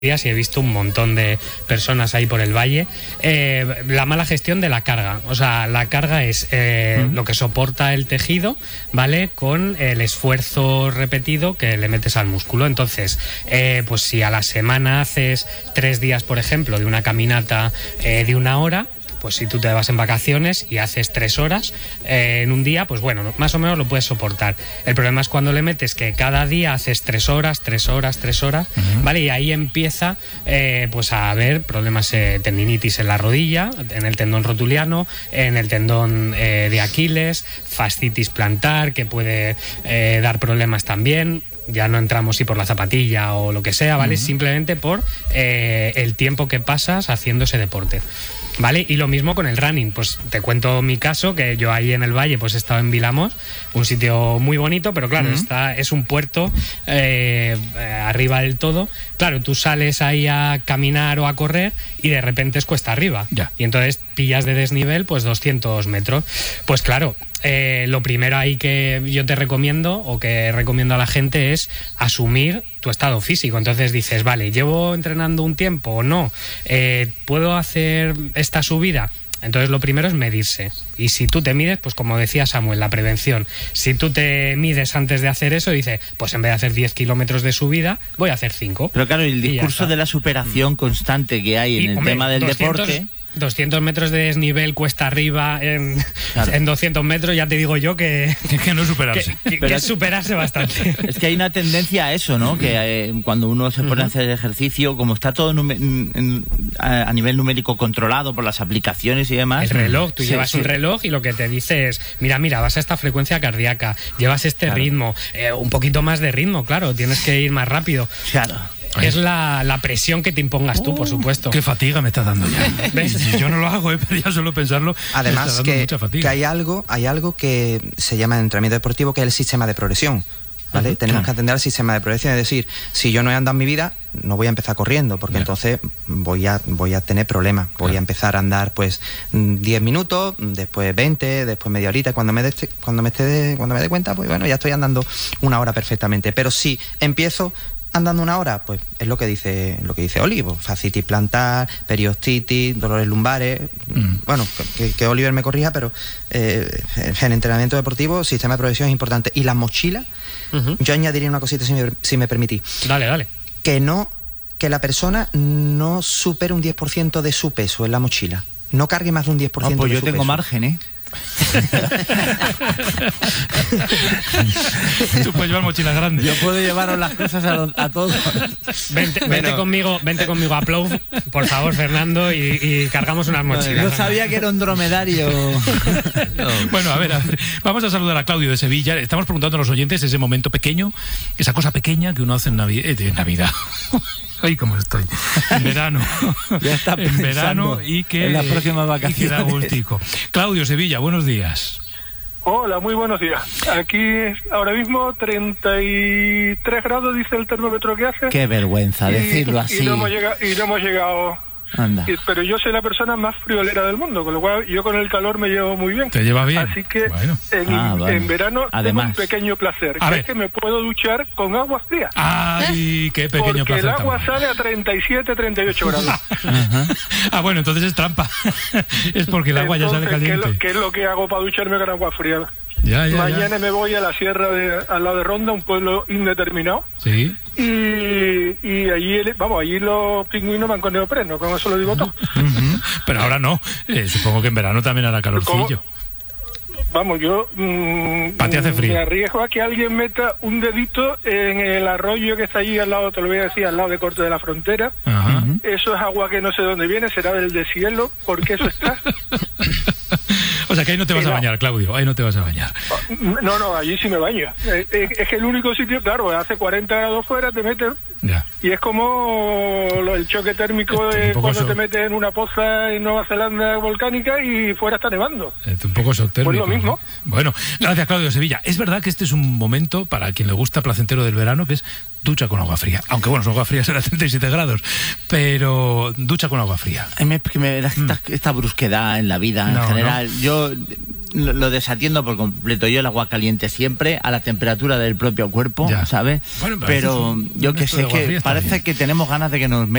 días y he visto un montón de personas ahí por el valle. La mala gestión de la carga, o sea, la carga es lo que soporta el tejido, ¿vale? Con el esfuerzo repetido que le metes al músculo. Entonces, pues si a la semana haces 3 días, por ejemplo, de una caminata de 1 hora, pues si tú te vas en vacaciones y haces 3 horas en un día, pues bueno, más o menos lo puedes soportar. El problema es cuando le metes que cada día haces 3 horas, ¿vale? Y ahí empieza pues a haber problemas, tendinitis en la rodilla, en el tendón rotuliano, en el tendón de Aquiles, fascitis plantar, que puede dar problemas también. Ya no entramos si por la zapatilla o lo que sea, ¿vale? Simplemente por el tiempo que pasas haciendo ese deporte, ¿vale? Y lo mismo con el running. Pues te cuento mi caso, que yo ahí en el valle pues he estado en Vilamos, un sitio muy bonito, pero claro, es un puerto arriba del todo. Claro, tú sales ahí a caminar o a correr y de repente es cuesta arriba. Ya. Y entonces pillas de desnivel pues 200 metros. Pues claro, lo primero ahí que yo te recomiendo o que recomiendo a la gente es asumir tu estado físico. Entonces dices, vale, llevo entrenando un tiempo o no, ¿puedo hacer esta subida? Entonces lo primero es medirse. Y si tú te mides, pues como decía Samuel, la prevención. Si tú te mides antes de hacer eso, dices, pues en vez de hacer 10 kilómetros de subida, voy a hacer 5. Pero claro, el discurso de la superación constante que hay en el tema del deporte... 200 metros de desnivel cuesta arriba en 200 metros, ya te digo yo que no es superarse. Que es superarse bastante. Es que hay una tendencia a eso, ¿no? Que cuando uno se pone a hacer ejercicio, como está todo a nivel numérico controlado por las aplicaciones y demás... El reloj, tú llevas un reloj y lo que te dice es, mira, vas a esta frecuencia cardíaca, llevas este ritmo, un poquito más de ritmo, claro, tienes que ir más rápido. Claro. Es la presión que te impongas tú, por supuesto. Qué fatiga me está dando ya. ¿Ves? Yo no lo hago, pero ya solo pensarlo. Además que hay algo que se llama en entrenamiento deportivo, que es el sistema de progresión, ¿vale? Tenemos que atender al sistema de progresión, es decir, si yo no he andado en mi vida, no voy a empezar corriendo, porque entonces voy a tener problemas. Voy a empezar a andar pues 10 minutos, después 20, después media horita, cuando me dé cuenta, pues bueno, ya estoy andando 1 hora perfectamente. Pero si empiezo andando 1 hora, pues es lo que dice Oli, pues, fascitis plantar, periostitis, dolores lumbares. Bueno, que Oliver me corrija, pero en entrenamiento deportivo, sistema de progresión es importante. Y las mochilas, yo añadiría una cosita, si me permitís. Dale. Que la persona no supere un 10% de su peso en la mochila. No cargue más de un 10% de su peso. Pues yo tengo margen, ¿eh? Tú puedes llevar mochilas grandes. Yo puedo llevaros las cosas a todos. Vente conmigo a Plough, por favor, Fernando, y cargamos unas mochilas. No sabía que era un dromedario. Bueno, a ver, vamos a saludar a Claudio de Sevilla. Estamos preguntando a los oyentes ese momento pequeño, esa cosa pequeña que uno hace en Navidad. Ay, cómo estoy. En verano. Ya está en verano y que en las próximas vacaciones. Y que da gustico. Claudio, Sevilla, buenos días. Hola, muy buenos días. Aquí ahora mismo 33 grados dice el termómetro que hace. Qué vergüenza decirlo así. Y no hemos llegado. Anda. Pero yo soy la persona más friolera del mundo, con lo cual yo con el calor me llevo muy bien. ¿Te llevas bien? Así que bueno. En verano además, tengo un pequeño placer, que es que me puedo duchar con agua fría. ¡Ay, qué pequeño placer! Porque el agua sale a 37, 38 grados. Bueno, entonces es trampa. Es porque el agua ya sale caliente. ¿Qué es lo que hago para ducharme con agua fría? Mañana me voy a la sierra al lado de Ronda, un pueblo indeterminado. Sí. Y allí los pingüinos van con neopreno, con eso lo digo todo. Pero ahora no. Supongo que en verano también hará calorcillo. Yo hace frío. Me arriesgo a que alguien meta un dedito en el arroyo que está allí al lado, te lo voy a decir, al lado de Corte de la Frontera. Eso es agua que no sé dónde viene, será del deshielo, porque eso está. O sea que ahí no te vas a bañar, Claudio, ahí no te vas a bañar. No, allí sí me baño. Es que el único sitio, claro, hace 40 grados fuera, te metes. Ya. Y es como el choque térmico de cuando te metes en una poza en Nueva Zelanda volcánica y fuera está nevando. Un poco térmico. Pues lo mismo. Bueno, gracias, Claudio de Sevilla. Es verdad que este es un momento para quien le gusta placentero del verano, que es ducha con agua fría. Aunque bueno, su agua fría será 37 grados, pero ducha con agua fría. Me da esta brusquedad en la vida en general. Yo lo desatiendo por completo. Yo el agua caliente siempre, a la temperatura del propio cuerpo, ¿sabes? Bueno, pero yo que sé, que parece que tenemos ganas de que nos